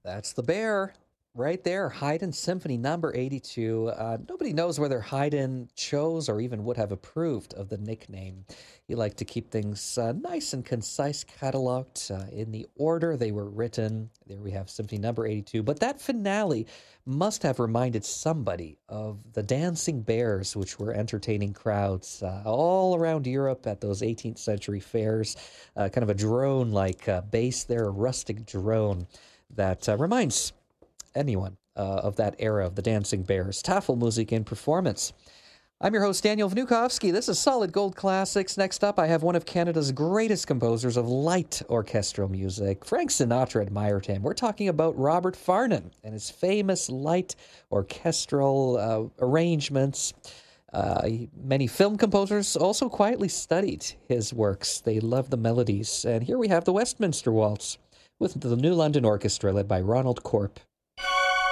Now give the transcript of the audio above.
That's the bear right there. Haydn Symphony number 82. Nobody knows whether Haydn chose or even would have approved of the nickname. He liked to keep things nice and concise, cataloged in the order they were written. There we have Symphony number 82. But that finale must have reminded somebody of the dancing bears, which were entertaining crowds all around Europe at those 18th century fairs. Kind of a drone like bass there, a rustic drone that reminds anyone of that era of the Dancing Bears. Tafelmusik in performance. I'm your host, Daniel Vnukovsky. This is Solid Gold Classics. Next up, I have one of Canada's greatest composers of light orchestral music. Frank Sinatra admired him. We're talking about Robert Farnon and his famous light orchestral arrangements. Many film composers also quietly studied his works. They loved the melodies. And here we have the Westminster Waltz with the New London Orchestra led by Ronald Corp.